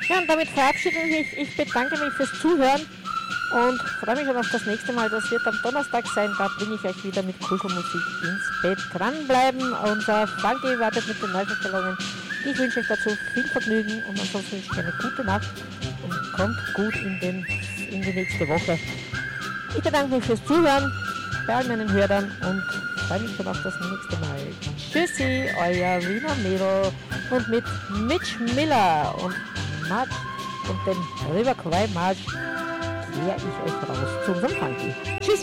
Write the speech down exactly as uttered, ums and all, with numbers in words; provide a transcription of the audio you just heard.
Ja, und damit verabschiede ich mich. Ich bedanke mich fürs Zuhören und freue mich schon auf das nächste Mal. Das wird am Donnerstag sein. Da bringe ich euch wieder mit Kulturmusik ins Bett. Dranbleiben. Unser Frankie wartet mit den Neuverstellungen. Ich wünsche euch dazu viel Vergnügen und ansonsten wünsche ich eine gute Nacht und kommt gut in, den, in die nächste Woche. Ich bedanke mich fürs Zuhören bei all meinen Hörern und freue mich schon auf das nächste Mal. Tschüssi, euer Wiener Mädel und mit Mitch Miller und March und dem River Kwai March kehre ich euch raus zu unserem Funky. Tschüss!